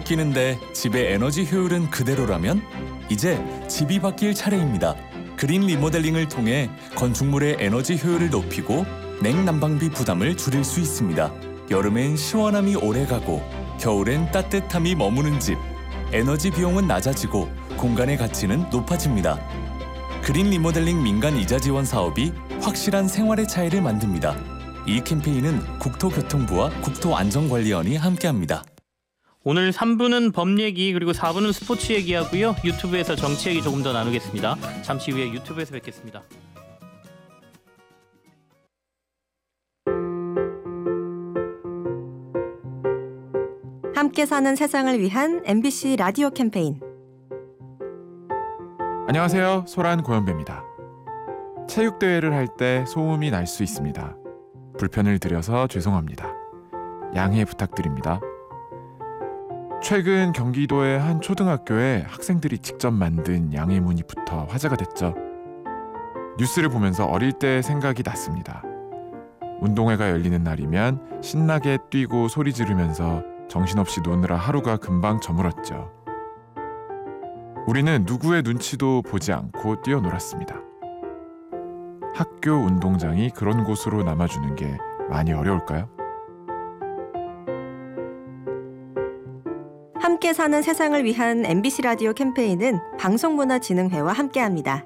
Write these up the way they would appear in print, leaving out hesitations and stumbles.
바뀌는데 집의 에너지 효율은 그대로라면 이제 집이 바뀔 차례입니다. 그린 리모델링을 통해 건축물의 에너지 효율을 높이고 냉난방비 부담을 줄일 수 있습니다. 여름엔 시원함이 오래가고 겨울엔 따뜻함이 머무는 집. 에너지 비용은 낮아지고 공간의 가치는 높아집니다. 그린 리모델링 민간 이자 지원 사업이 확실한 생활의 차이를 만듭니다. 이 캠페인은 국토교통부와 국토안전관리원이 함께합니다. 오늘 3부는 법 얘기 그리고 4부는 스포츠 얘기하고요. 유튜브에서 정치 얘기 조금 더 나누겠습니다. 잠시 후에 유튜브에서 뵙겠습니다. 함께 사는 세상을 위한 MBC 라디오 캠페인. 안녕하세요. 소란 고현배입니다. 체육대회를 할 때 소음이 날 수 있습니다. 불편을 드려서 죄송합니다. 양해 부탁드립니다. 최근 경기도의 한 초등학교에 학생들이 직접 만든 양해문이 붙어 화제가 됐죠. 뉴스를 보면서 어릴 때 생각이 났습니다. 운동회가 열리는 날이면 신나게 뛰고 소리 지르면서 정신없이 노느라 하루가 금방 저물었죠. 우리는 누구의 눈치도 보지 않고 뛰어놀았습니다. 학교 운동장이 그런 곳으로 남아주는 게 많이 어려울까요? 함께 사는 세상을 위한 MBC 라디오 캠페인은 방송문화진흥회와 함께합니다.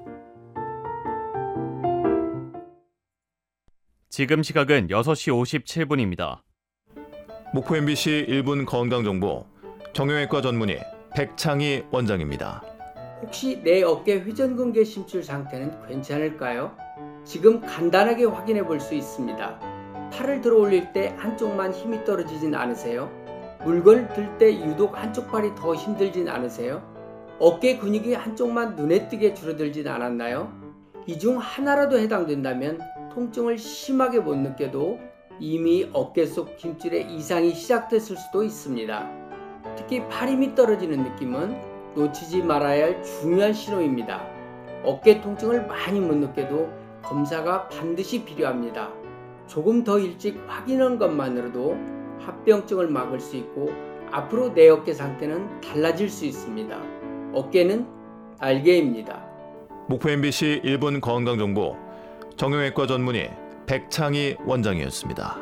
지금 시각은 6시 57분입니다. 목포 MBC 1분 건강정보 정형외과 전문의 백창희 원장입니다. 혹시 내 어깨 회전근개 심줄 상태는 괜찮을까요? 지금 간단하게 확인해 볼 수 있습니다. 팔을 들어 올릴 때 한쪽만 힘이 떨어지진 않으세요? 물건을 들 때 유독 한쪽 팔이 더 힘들진 않으세요? 어깨 근육이 한쪽만 눈에 띄게 줄어들진 않았나요? 이 중 하나라도 해당된다면 통증을 심하게 못 느껴도 이미 어깨 속 힘줄에 이상이 시작됐을 수도 있습니다. 특히 팔 힘이 떨어지는 느낌은 놓치지 말아야 할 중요한 신호입니다. 어깨 통증을 많이 못 느껴도 검사가 반드시 필요합니다. 조금 더 일찍 확인한 것만으로도 합병증을 막을 수 있고 앞으로 내 어깨 상태는 달라질 수 있습니다. 어깨는 날개입니다. 목포 MBC 1분 건강정보 정형외과 전문의 백창희 원장이었습니다.